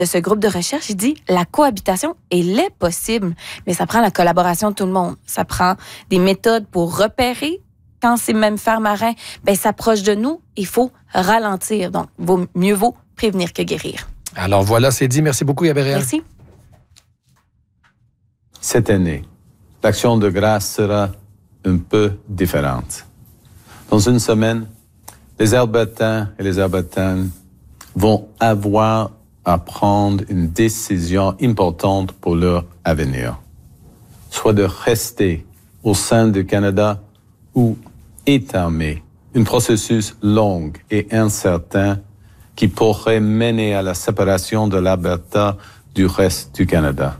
de ce groupe de recherche, il dit la cohabitation, elle est possible, mais ça prend la collaboration de tout le monde. Ça prend des méthodes pour repérer quand ces mammifères marins s'approchent de nous. Il faut ralentir. Donc, mieux vaut prévenir que guérir. Alors voilà, c'est dit. Merci beaucoup, Gabrielle. Merci. Cette année, l'action de grâce sera un peu différente. Dans une semaine, les Albertains et les Albertaines vont avoir à prendre une décision importante pour leur avenir, soit de rester au sein du Canada ou entamer un processus long et incertain qui pourrait mener à la séparation de l'Alberta du reste du Canada.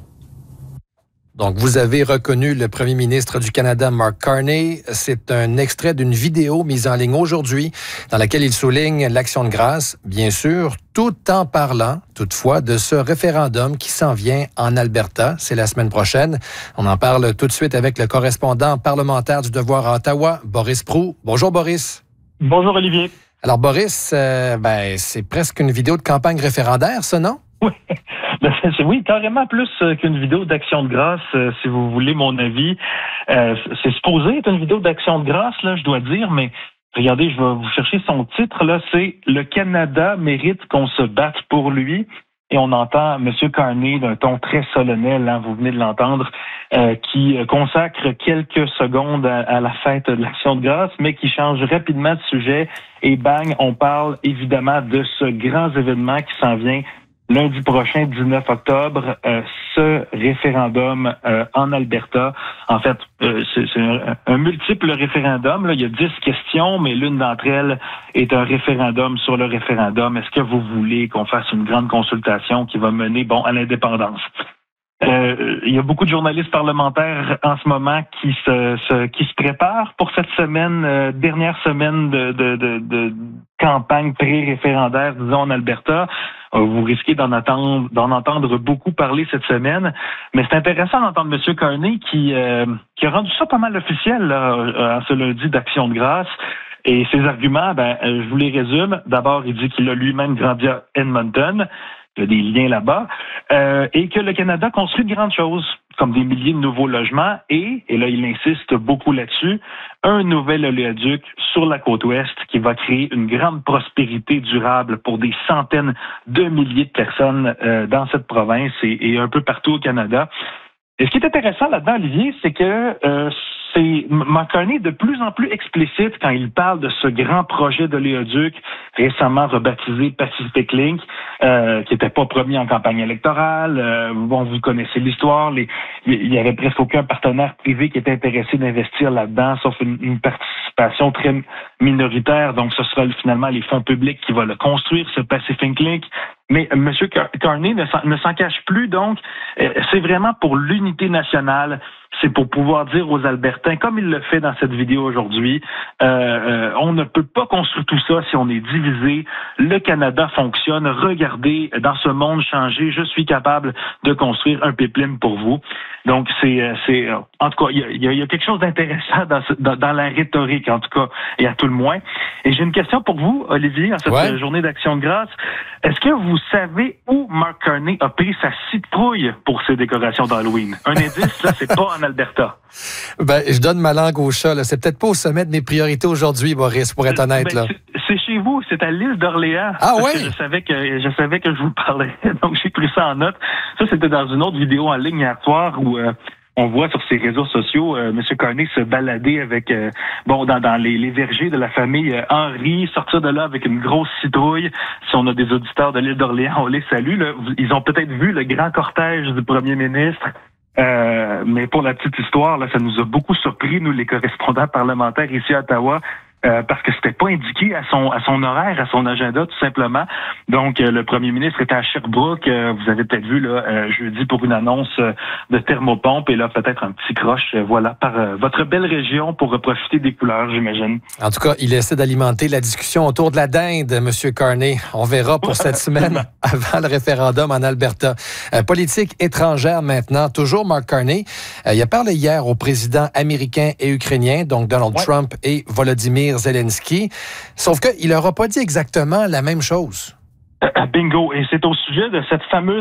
Donc, vous avez reconnu le premier ministre du Canada, Mark Carney. C'est un extrait d'une vidéo mise en ligne aujourd'hui dans laquelle il souligne l'action de grâce, bien sûr, tout en parlant, toutefois, de ce référendum qui s'en vient en Alberta. C'est la semaine prochaine. On en parle tout de suite avec le correspondant parlementaire du Devoir à Ottawa, Boris Proulx. Bonjour, Boris. Bonjour, Olivier. Alors, Boris, c'est presque une vidéo de campagne référendaire, ça, non? Oui. Oui, carrément plus qu'une vidéo d'action de grâce, si vous voulez mon avis. C'est supposé être une vidéo d'action de grâce, là, je dois dire, mais regardez, je vais vous chercher son titre, là, c'est « Le Canada mérite qu'on se batte pour lui ». Et on entend M. Carney d'un ton très solennel, hein, vous venez de l'entendre, qui consacre quelques secondes à la fête de l'Action de grâce, mais qui change rapidement de sujet. Et bang, on parle évidemment de ce grand événement qui s'en vient lundi prochain, 19 octobre, ce référendum en Alberta. En fait, c'est un multiple référendum. Là. Il y a 10 questions, mais l'une d'entre elles est un référendum sur le référendum. Est-ce que vous voulez qu'on fasse une grande consultation qui va mener à l'indépendance? Il y a beaucoup de journalistes parlementaires en ce moment qui se préparent pour cette semaine, dernière semaine de campagne pré-référendaire, disons, en Alberta. Vous risquez d'en entendre beaucoup parler cette semaine. Mais c'est intéressant d'entendre M. Carney qui a rendu ça pas mal officiel là, en ce lundi d'Action de grâce. Et ses arguments, je vous les résume. D'abord, il dit qu'il a lui-même grandi à Edmonton. Il y a des liens là-bas, et que le Canada construit de grandes choses, comme des milliers de nouveaux logements, et là, il insiste beaucoup là-dessus, un nouvel oléoduc sur la côte ouest qui va créer une grande prospérité durable pour des centaines de milliers de personnes dans cette province et un peu partout au Canada. Et ce qui est intéressant là-dedans, Olivier, c'est que Mark Carney est de plus en plus explicite quand il parle de ce grand projet d'oléoduc récemment rebaptisé Pacific Link, qui n'était pas promis en campagne électorale. Vous connaissez l'histoire. Il y avait presque aucun partenaire privé qui était intéressé d'investir là-dedans, sauf une participation très minoritaire. Donc, ce sera finalement les fonds publics qui vont le construire, ce Pacific Link. Mais M. Carney ne s'en cache plus, donc c'est vraiment pour l'unité nationale. C'est pour pouvoir dire aux Albertains, comme il le fait dans cette vidéo aujourd'hui, on ne peut pas construire tout ça si on est divisé. Le Canada fonctionne. Regardez, dans ce monde changé, je suis capable de construire un pipeline pour vous. Donc, en tout cas, il y a quelque chose d'intéressant dans la rhétorique, en tout cas, et à tout le moins. Et j'ai une question pour vous, Olivier, en cette journée d'Action de grâce. Est-ce que vous savez où Mark Carney a pris sa citrouille pour ses décorations d'Halloween? Un indice, là, c'est pas en Alberta. Je donne ma langue au chat. Là. C'est peut-être pas au sommet de mes priorités aujourd'hui, Boris, pour être honnête. Là. C'est chez vous, c'est à l'île d'Orléans. Ah oui? Je savais que je vous parlais, donc j'ai pris ça en note. Ça, c'était dans une autre vidéo en ligne hier soir où on voit sur ses réseaux sociaux M. Carney se balader avec dans les vergers de la famille Henry, sortir de là avec une grosse citrouille. Si on a des auditeurs de l'île d'Orléans, on les salue. Là. Ils ont peut-être vu le grand cortège du premier ministre. Mais pour la petite histoire, là, ça nous a beaucoup surpris, nous, les correspondants parlementaires ici à Ottawa. Parce que c'était pas indiqué à son horaire, à son agenda, tout simplement. Donc, le premier ministre était à Sherbrooke. Vous avez peut-être vu là jeudi pour une annonce de thermopompe et là peut-être un petit croche, par votre belle région pour profiter des couleurs, j'imagine. En tout cas, il essaie d'alimenter la discussion autour de la dinde, M. Carney. On verra pour cette semaine avant le référendum en Alberta. Politique étrangère maintenant, toujours Mark Carney. Il a parlé hier aux présidents américains et ukrainiens, donc Donald Trump et Volodymyr Zelensky. Sauf qu'il n'aura pas dit exactement la même chose. Bingo. Et c'est au sujet de cette fameuse